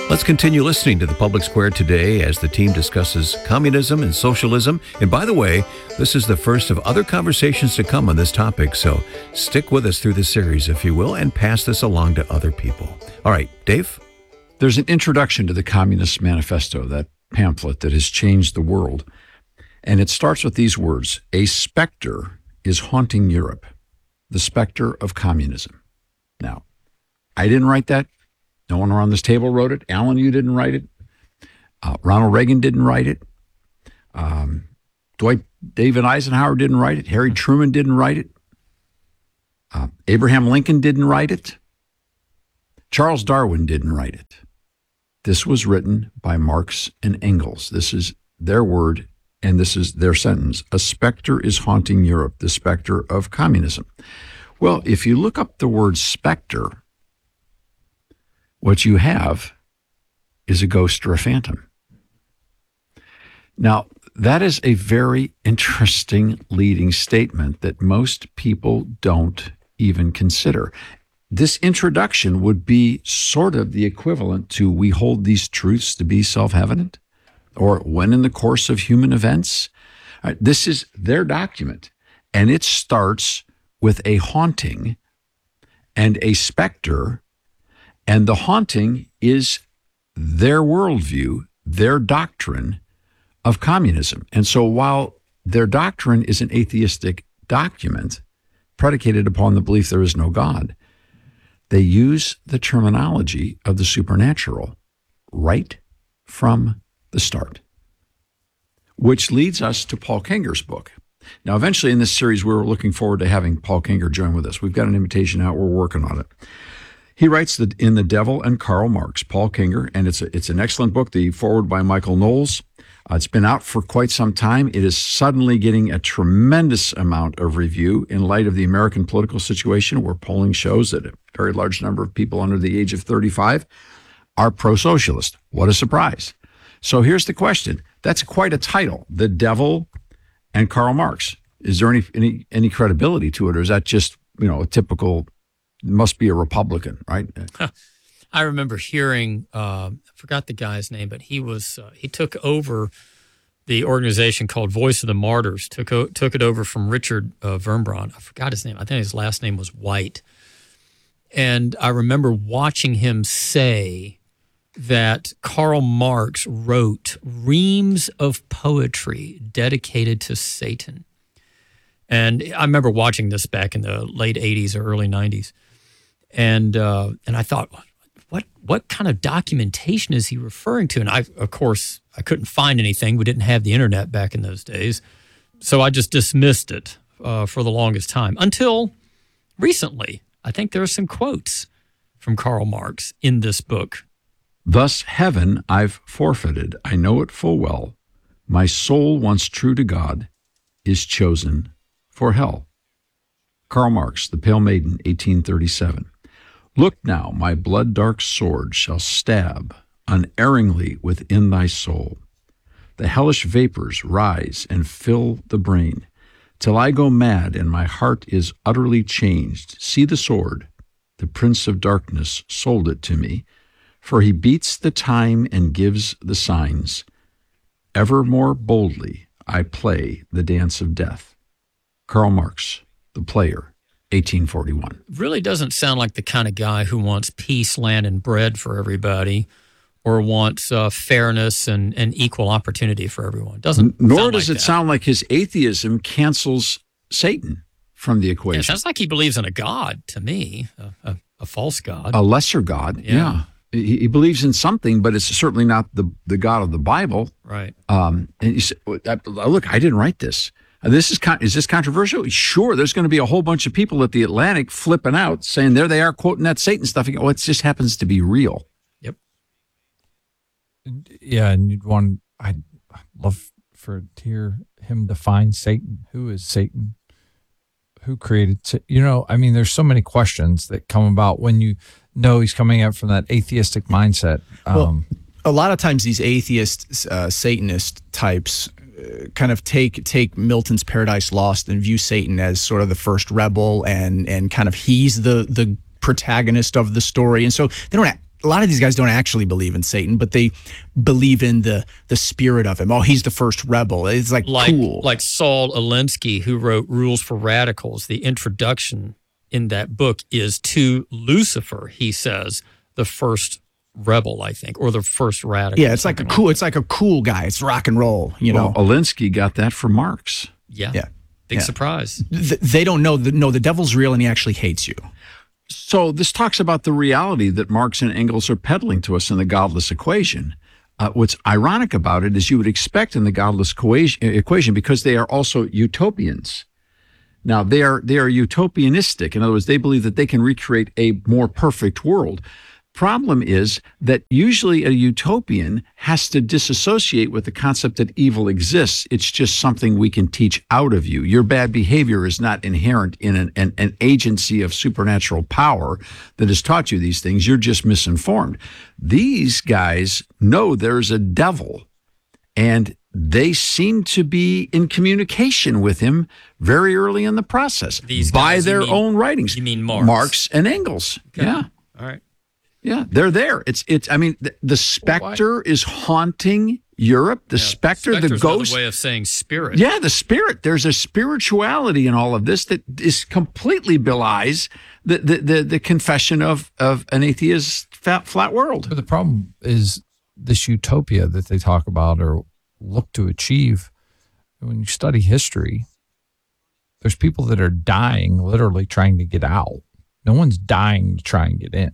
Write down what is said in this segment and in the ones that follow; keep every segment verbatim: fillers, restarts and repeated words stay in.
Let's continue listening to the Public Square today as the team discusses communism and socialism. And by the way, this is the first of other conversations to come on this topic, so stick with us through the series, if you will, and pass this along to other people. All right, Dave? There's an introduction to the Communist Manifesto, that pamphlet that has changed the world. And it starts with these words: a specter is haunting Europe, the specter of communism. Now, I didn't write that. No one around this table wrote it. Alan, you didn't write it. Uh, Ronald Reagan didn't write it. Um, Dwight David Eisenhower didn't write it. Harry Truman didn't write it. Uh, Abraham Lincoln didn't write it. Charles Darwin didn't write it. This was written by Marx and Engels. This is their word, and this is their sentence. A specter is haunting Europe, the specter of communism. Well, if you look up the word specter, what you have is a ghost or a phantom. Now, that is a very interesting leading statement that most people don't even consider. This introduction would be sort of the equivalent to "we hold these truths to be self-evident," or "when in the course of human events." Uh, this is their document, and it starts with a haunting and a specter. And the haunting is their worldview, their doctrine of communism. And so while their doctrine is an atheistic document predicated upon the belief there is no God, they use the terminology of the supernatural right from the start, which leads us to Paul Kenger's book. Now, eventually in this series, we're looking forward to having Paul Kenger join with us. We've got an invitation out. We're working on it. He writes the, in The Devil and Karl Marx, Paul Kenger, and it's a, it's an excellent book, the foreword by Michael Knowles. Uh, it's been out for quite some time. It is suddenly getting a tremendous amount of review in light of the American political situation, where polling shows that a very large number of people under the age of thirty-five are pro-socialist. What a surprise. So here's the question. That's quite a title, The Devil and Karl Marx. Is there any any any credibility to it, or is that just, you know, a typical, must be a Republican, right? I remember hearing, uh, I forgot the guy's name, but he was uh, he took over the organization called Voice of the Martyrs, took o- took it over from Richard uh, Wurmbrand. I forgot his name. I think his last name was White. And I remember watching him say that Karl Marx wrote reams of poetry dedicated to Satan. And I remember watching this back in the late eighties or early nineties. And uh, and I thought, what what kind of documentation is he referring to? And I, of course, I couldn't find anything. We didn't have the internet back in those days. So I just dismissed it uh, for the longest time until recently. I think there are some quotes from Karl Marx in this book. Thus heaven I've forfeited. I know it full well. My soul, once true to God, is chosen for hell. Karl Marx, The Pale Maiden, eighteen thirty-seven. Look now, my blood-dark sword shall stab unerringly within thy soul. The hellish vapors rise and fill the brain, till I go mad and my heart is utterly changed. See the sword, the prince of darkness sold it to me, for he beats the time and gives the signs. Ever more boldly I play the dance of death. Karl Marx, The Player, eighteen forty-one. Really doesn't sound like the kind of guy who wants peace, land, and bread for everybody, or wants uh, fairness and, and equal opportunity for everyone. Doesn't Nor sound does like it that. sound like his atheism cancels Satan from the equation. Yeah, it sounds like he believes in a God to me, a, a, a false God. A lesser God, yeah. Yeah. He, he believes in something, but it's certainly not the, the God of the Bible. Right. Um, and you say, look, I didn't write this. This is con- is this controversial? Sure, there's going to be a whole bunch of people at the Atlantic flipping out, saying there they are quoting that Satan stuff. You go, oh, it just happens to be real. Yep. Yeah, and you'd want, I'd love for to hear him define Satan. Who is Satan? Who created, Sa- you know, I mean, there's so many questions that come about when you know he's coming up from that atheistic mindset. Um, Well, a lot of times these atheist, uh, Satanist types uh, kind of take take Milton's Paradise Lost and view Satan as sort of the first rebel, and and kind of he's the the protagonist of the story, and so they don't a lot of these guys don't actually believe in Satan, but they believe in the the spirit of him. Oh, he's the first rebel. It's like, like cool. Like Saul Alinsky, who wrote Rules for Radicals. The introduction in that book is to Lucifer, he says, the first rebel, I think, or the first radical. Yeah, it's like a cool, like it's like a cool guy. It's rock and roll, you well, know. Alinsky got that from Marx. Yeah. Yeah. Big Yeah. surprise. Th- they don't know the, no, the devil's real and he actually hates you. So this talks about the reality that Marx and Engels are peddling to us in the godless equation. Uh, what's ironic about it is you would expect in the godless equation, equation because they are also utopians. Now, they are they are utopianistic. In other words, they believe that they can recreate a more perfect world. Problem is that usually a utopian has to disassociate with the concept that evil exists. It's just something we can teach out of you. Your bad behavior is not inherent in an, an, an agency of supernatural power that has taught you these things. You're just misinformed. These guys know there's a devil, and they seem to be in communication with him very early in the process. These by guys, you their mean- own writings. you mean Marx? Marx and Engels. Yeah. All right. Yeah, they're there. It's it's. I mean, the, the specter is haunting Europe. The specter, the Spectre's another ghost. way of saying spirit. Yeah, the spirit. There's a spirituality in all of this that is completely belies the the the, the confession of of an atheist fat, flat world. But the problem is this utopia that they talk about or look to achieve. When you study history, there's people that are dying, literally trying to get out. No one's dying to try and get in.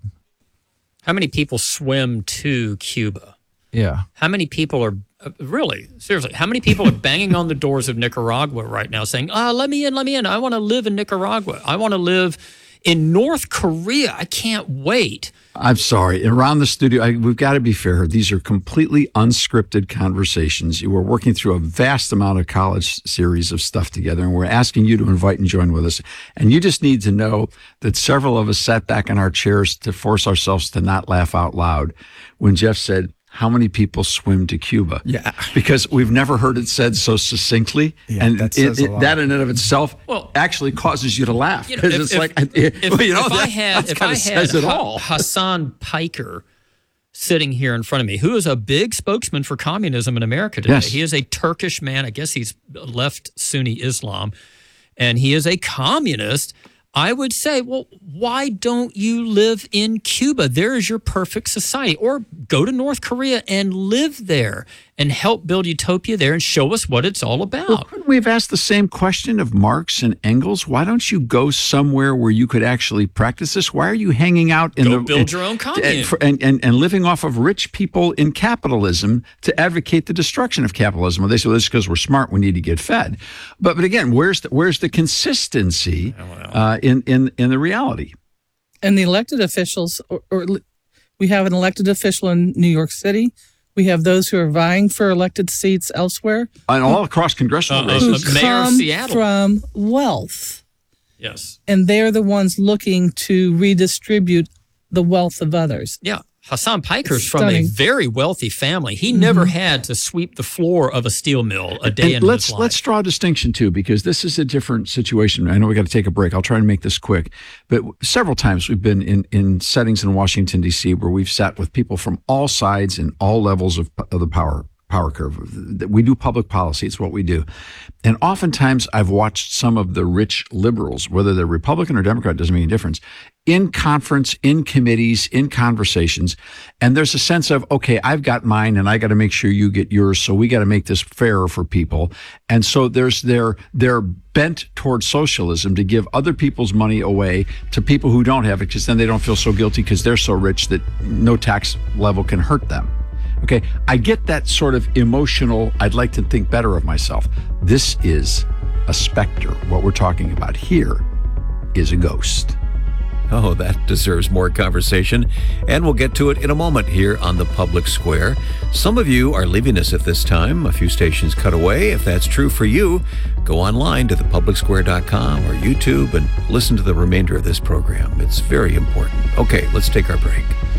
How many people swim to Cuba? Yeah. How many people are uh, really, seriously, how many people are banging on the doors of Nicaragua right now saying, ah, let me in, let me in. I want to live in Nicaragua. I want to live in North Korea. I can't wait. I'm sorry. Around the studio, I, we've got to be fair. These are completely unscripted conversations. You were working through a vast amount of college series of stuff together, and we're asking you to invite and join with us. And you just need to know that several of us sat back in our chairs to force ourselves to not laugh out loud when Jeff said, how many people swim to Cuba? Yeah. Because we've never heard it said so succinctly. Yeah, and that it, says a it, lot. that in and of itself Well, actually causes you to laugh. You know, Because if- it's if- like, If, well, you know, if I that, had, that if kind I of had says it Ha- all. Hassan Piker sitting here in front of me, who is a big spokesman for communism in America today. Yes. He is a Turkish man. I guess he's left Sunni Islam, and he is a communist. I would say, well, why don't you live in Cuba? There is your perfect society. Or go to North Korea and live there and help build utopia there and show us what it's all about. Well, couldn't we have asked the same question of Marx and Engels? Why don't you go somewhere where you could actually practice this? Why are you hanging out in Go the build your own commune. and, for- and, and and living off of rich people in capitalism to advocate the destruction of capitalism? Well, they say, well, this is because we're smart. We need to get fed. But but again, where's the where's the consistency uh, in in in the reality? And the elected officials, or, or we have an elected official in New York City. We have those who are vying for elected seats elsewhere And all across congressional Uh, uh, who races. uh, Mayor of come Seattle. from wealth. Yes. And they're the ones looking to redistribute the wealth of others. Yeah. Hassan Piker's from a Stunning. very wealthy family. He never had to sweep the floor of a steel mill a day And in let's his life. let's draw a distinction too, because this is a different situation. I know we got to take a break. I'll try to make this quick, but several times we've been in in settings in Washington D C where we've sat with people from all sides and all levels of, of the power power curve. We do public policy. It's what we do. And oftentimes I've watched some of the rich liberals, whether they're Republican or Democrat, doesn't make any difference, in conference, in committees, in conversations. And there's a sense of, okay, I've got mine and I got to make sure you get yours. So we got to make this fairer for people. And so there's their, they're bent towards socialism to give other people's money away to people who don't have it, because then they don't feel so guilty because they're so rich that no tax level can hurt them. Okay, I get that sort of emotional, I'd like to think better of myself. This is a specter. What we're talking about here is a ghost. Oh, that deserves more conversation, and we'll get to it in a moment here on the Public Square. Some of you are leaving us at this time, a few stations cut away. If that's true for you, go online to the public square dot com or YouTube and listen to the remainder of this program. It's very important. Okay, let's take our break.